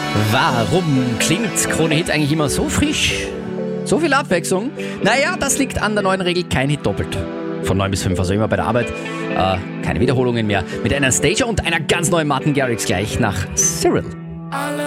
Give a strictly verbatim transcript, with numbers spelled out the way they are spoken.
Warum klingt Krone Hit eigentlich immer so frisch? So viel Abwechslung? Naja, das liegt an der neuen Regel, kein Hit doppelt. Von neun bis fünf, also immer bei der Arbeit. Äh, keine Wiederholungen mehr. Mit einer Stager und einer ganz neuen Martin Garrix gleich nach Cyril.